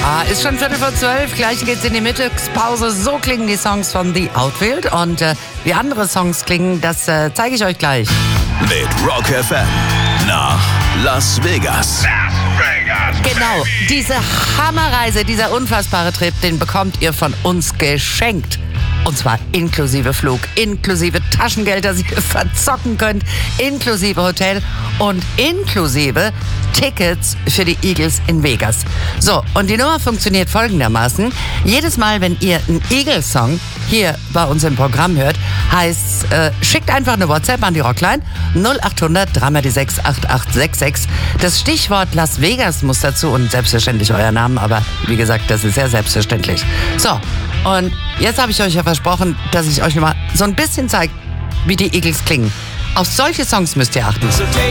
Ist schon 11:45, gleich geht's in die Mittagspause. So klingen die Songs von The Outfield. Und wie andere Songs klingen, das zeige ich euch gleich. Mit Rock FM nach Las Vegas. Genau, diese Hammerreise, dieser unfassbare Trip, den bekommt ihr von uns geschenkt. Und zwar inklusive Flug, inklusive Taschengeld, das ihr verzocken könnt, inklusive Hotel und inklusive Tickets für die Eagles in Vegas. So, und die Nummer funktioniert folgendermaßen. Jedes Mal, wenn ihr einen Eagles-Song hier bei uns im Programm hört, heißt schickt einfach eine WhatsApp an die Rockline 0800 3x6 8866. Das Stichwort Las Vegas muss dazu und selbstverständlich euer Name, aber wie gesagt, das ist sehr selbstverständlich. So, und jetzt habe ich euch ja versprochen, dass ich euch noch mal so ein bisschen zeige, wie die Eagles klingen. Auf solche Songs müsst ihr achten.